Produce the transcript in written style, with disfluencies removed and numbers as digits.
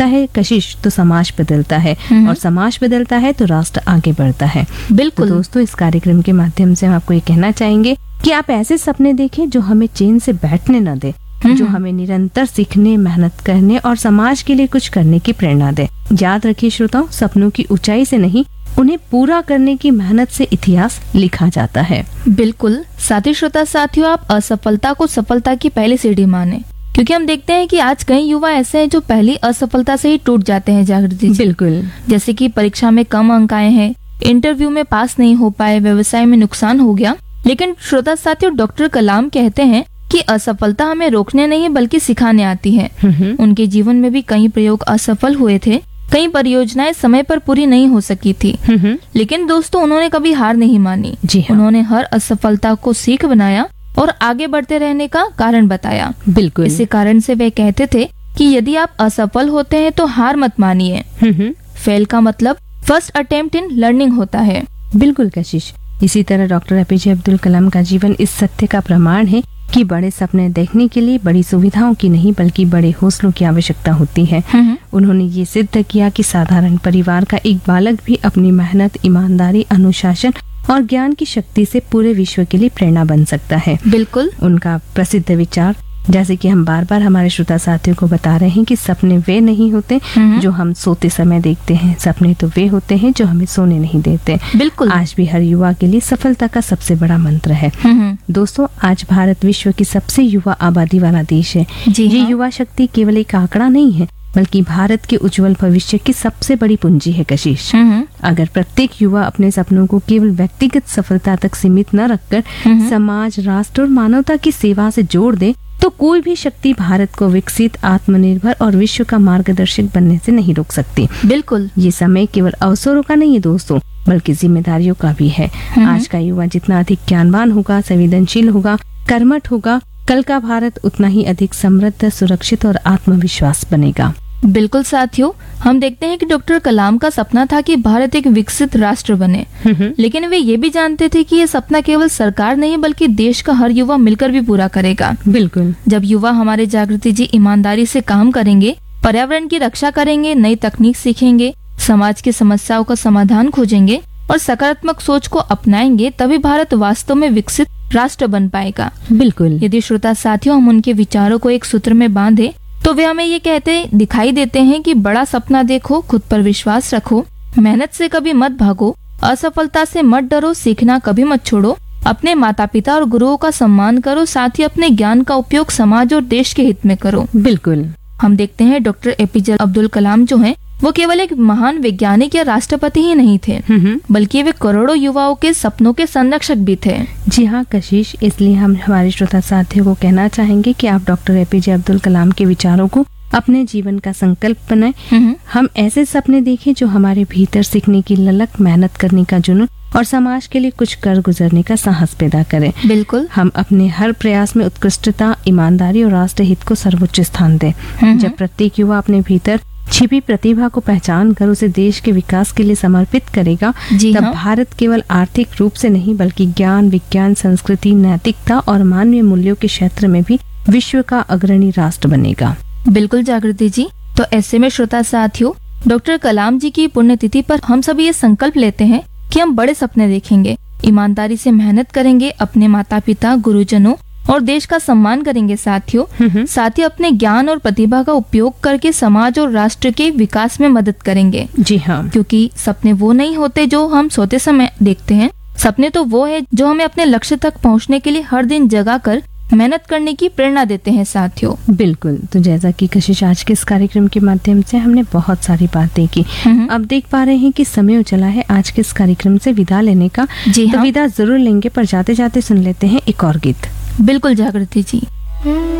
बदलता है कशिश तो समाज बदलता है, और समाज बदलता है तो राष्ट्र आगे बढ़ता है। बिल्कुल तो दोस्तों, इस कार्यक्रम के माध्यम से हम आपको ये कहना चाहेंगे कि आप ऐसे सपने देखें जो हमें चैन से बैठने न दे, जो हमें निरंतर सीखने, मेहनत करने और समाज के लिए कुछ करने की प्रेरणा दे। याद रखिए श्रोताओं, सपनों की ऊंचाई से नहीं, उन्हें पूरा करने की मेहनत से इतिहास लिखा जाता है। बिल्कुल। साथी श्रोता साथियों, आप असफलता को सफलता की पहली सीढ़ी माने, क्योंकि हम देखते हैं कि आज कई युवा ऐसे हैं जो पहली असफलता से ही टूट जाते हैं। जागृति जी, बिल्कुल। जैसे कि परीक्षा में कम अंक आए हैं, इंटरव्यू में पास नहीं हो पाए, व्यवसाय में नुकसान हो गया। लेकिन श्रोता साथियों, डॉक्टर कलाम कहते हैं कि असफलता हमें रोकने नहीं बल्कि सिखाने आती है। उनके जीवन में भी कई प्रयोग असफल हुए थे, कई परियोजनाएं समय पर पूरी नहीं हो सकी थी, लेकिन दोस्तों उन्होंने कभी हार नहीं मानी। जी हाँ। उन्होंने हर असफलता को सीख बनाया और आगे बढ़ते रहने का कारण बताया। बिल्कुल। इसी कारण से वे कहते थे कि यदि आप असफल होते हैं तो हार मत मानिए। फेल का मतलब फर्स्ट अटेम्प्ट इन लर्निंग होता है। बिल्कुल कशिश। इसी तरह डॉक्टर एपीजे अब्दुल कलाम का जीवन इस सत्य का प्रमाण है कि बड़े सपने देखने के लिए बड़ी सुविधाओं की नहीं बल्कि बड़े हौसलों की आवश्यकता होती है। उन्होंने ये सिद्ध किया कि साधारण परिवार का एक बालक भी अपनी मेहनत, ईमानदारी, अनुशासन और ज्ञान की शक्ति से पूरे विश्व के लिए प्रेरणा बन सकता है। बिल्कुल। उनका प्रसिद्ध विचार, जैसे कि हम बार बार हमारे श्रोता साथियों को बता रहे हैं कि सपने वे नहीं होते जो हम सोते समय देखते हैं, सपने तो वे होते हैं जो हमें सोने नहीं देते। बिल्कुल। आज भी हर युवा के लिए सफलता का सबसे बड़ा मंत्र है। दोस्तों, आज भारत विश्व की सबसे युवा आबादी वाला देश है। ये युवा शक्ति केवल एक आंकड़ा नहीं है बल्कि भारत के उज्जवल भविष्य की सबसे बड़ी पूंजी है कशिश। अगर प्रत्येक युवा अपने सपनों को केवल व्यक्तिगत सफलता तक सीमित न रखकर समाज, राष्ट्र और मानवता की सेवा से जोड़ दे तो कोई भी शक्ति भारत को विकसित, आत्मनिर्भर और विश्व का मार्गदर्शक बनने से नहीं रोक सकती। बिल्कुल। ये समय केवल अवसरों का नहीं है दोस्तों, बल्कि जिम्मेदारियों का भी है। आज का युवा जितना अधिक ज्ञानवान होगा, संवेदनशील होगा, कर्मठ होगा, कल का भारत उतना ही अधिक समृद्ध, सुरक्षित और आत्मविश्वास बनेगा। बिल्कुल साथियों, हम देखते हैं कि डॉक्टर कलाम का सपना था कि भारत एक विकसित राष्ट्र बने, लेकिन वे ये भी जानते थे कि ये सपना केवल सरकार नहीं बल्कि देश का हर युवा मिलकर भी पूरा करेगा। बिल्कुल। जब युवा हमारे जागृति जी ईमानदारी से काम करेंगे, पर्यावरण की रक्षा करेंगे, नई तकनीक सीखेंगे, समाज की समस्याओं का समाधान खोजेंगे और सकारात्मक सोच को अपनाएंगे, तभी भारत वास्तव में विकसित राष्ट्र बन पाएगा। बिल्कुल। यदि श्रोता साथियों हम उनके विचारों को एक सूत्र में बांधे तो वे हमें ये कहते दिखाई देते हैं कि बड़ा सपना देखो, खुद पर विश्वास रखो, मेहनत से कभी मत भागो, असफलता से मत डरो, सीखना कभी मत छोड़ो, अपने माता पिता और गुरुओं का सम्मान करो, साथ ही अपने ज्ञान का उपयोग समाज और देश के हित में करो। बिल्कुल। हम देखते हैं डॉक्टर एपीजे अब्दुल कलाम जो हैं, वो केवल एक महान वैज्ञानिक या राष्ट्रपति ही नहीं थे, बल्कि वे करोड़ों युवाओं के सपनों के संरक्षक भी थे। जी हाँ कशिश, इसलिए हम हमारे श्रोता साथियों को कहना चाहेंगे कि आप डॉक्टर एपीजे अब्दुल कलाम के विचारों को अपने जीवन का संकल्प बनाएं। हम ऐसे सपने देखें जो हमारे भीतर सीखने की ललक, मेहनत करने का जुनून और समाज के लिए कुछ कर गुजरने का साहस पैदा करें। बिल्कुल। हम अपने हर प्रयास में उत्कृष्टता, ईमानदारी और राष्ट्र हित को सर्वोच्च स्थान दें। जब प्रत्येक युवा अपने भीतर छिपी प्रतिभा को पहचान कर उसे देश के विकास के लिए समर्पित करेगा, तब भारत केवल आर्थिक रूप से नहीं बल्कि ज्ञान, विज्ञान, संस्कृति, नैतिकता और मानवीय मूल्यों के क्षेत्र में भी विश्व का अग्रणी राष्ट्र बनेगा। बिल्कुल जागृति जी। तो ऐसे में श्रोता साथियों, डॉक्टर कलाम जी की पुण्यतिथि पर हम सभी ये संकल्प लेते हैं कि हम बड़े सपने देखेंगे, ईमानदारी से मेहनत करेंगे, अपने माता पिता, गुरुजनों और देश का सम्मान करेंगे साथियों। साथ ही अपने ज्ञान और प्रतिभा का उपयोग करके समाज और राष्ट्र के विकास में मदद करेंगे। जी हाँ। क्योंकि सपने वो नहीं होते जो हम सोते समय देखते हैं, सपने तो वो है जो हमें अपने लक्ष्य तक पहुंचने के लिए हर दिन जगा कर मेहनत करने की प्रेरणा देते हैं साथियों। बिल्कुल। तो जैसा कि कशिश आज के इस कार्यक्रम के माध्यम से हमने बहुत सारी बातें की, अब देख पा रहे हैं कि समय हो चला है आज के इस कार्यक्रम से विदा लेने का। जी तो विदा जरूर लेंगे, पर जाते जाते सुन लेते हैं एक और गीत। बिल्कुल जागृति जी।